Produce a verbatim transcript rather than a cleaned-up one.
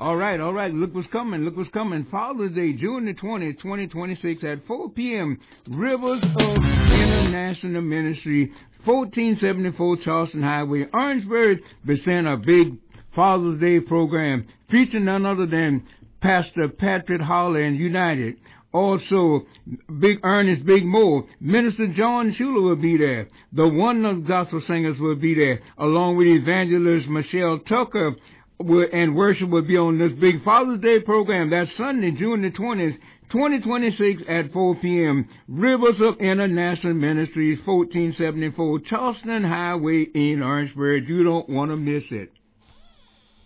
All right, all right. Look what's coming. Look what's coming. Father's Day, June the twentieth, twenty twenty-six at four p.m. Rivers of International Ministry, fourteen seventy-four Charleston Highway, Orangeburg, present a big Father's Day program featuring none other than Pastor Patrick Holler and United. Also, Big Ernest Big Moore, Minister John Schuler will be there. The Wonder Gospel Singers will be there, along with Evangelist Michelle Tucker, and worship will be on this big Father's Day program. That's Sunday, June the twentieth, twenty twenty-six at four p.m. Rivers of International Ministries, fourteen seventy-four Charleston Highway in Orangeburg. You don't want to miss it.